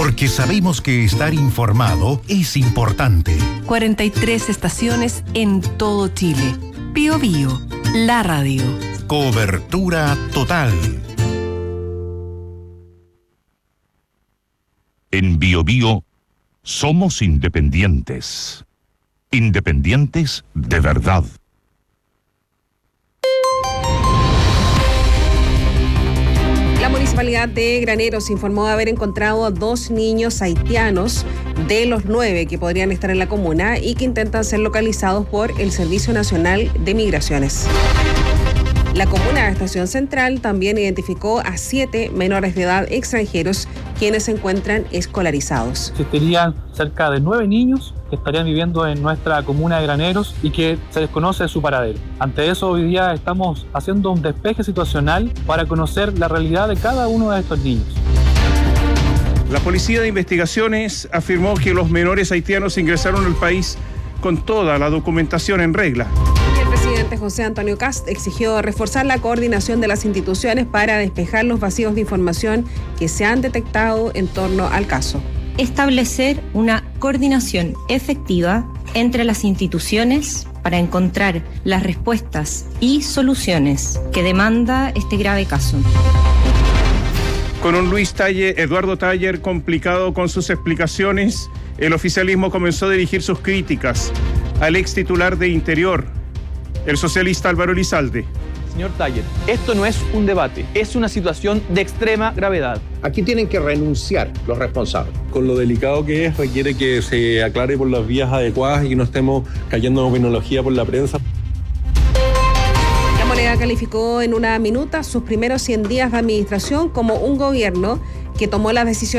Porque sabemos que estar informado es importante. 43 estaciones en todo Chile. Bío Bío, la radio. Cobertura total. En Bío Bío somos independientes. Independientes de verdad. La Municipalidad de Graneros informó haber encontrado a 2 niños haitianos de los 9 que podrían estar en la comuna y que intentan ser localizados por el Servicio Nacional de Migraciones. La comuna de Estación Central también identificó a 7 menores de edad extranjeros quienes se encuentran escolarizados. Existirían cerca de 9 niños que estarían viviendo en nuestra comuna de Graneros y que se desconoce su paradero. Ante eso, hoy día estamos haciendo un despeje situacional para conocer la realidad de cada uno de estos niños. La Policía de Investigaciones afirmó que los menores haitianos ingresaron al país con toda la documentación en regla. El presidente José Antonio Kast exigió reforzar la coordinación de las instituciones para despejar los vacíos de información que se han detectado en torno al caso. Establecer una coordinación efectiva entre las instituciones para encontrar las respuestas y soluciones que demanda este grave caso. Con un Eduardo Taller complicado con sus explicaciones, el oficialismo comenzó a dirigir sus críticas al ex titular de Interior, el socialista Álvaro Elizalde. Señor Taller, esto no es un debate, es una situación de extrema gravedad. Aquí tienen que renunciar los responsables. Con lo delicado que es, requiere que se aclare por las vías adecuadas y que no estemos cayendo en opiniología por la prensa. La Moneda calificó en una minuta sus primeros 100 días de administración como un gobierno que tomó las decisiones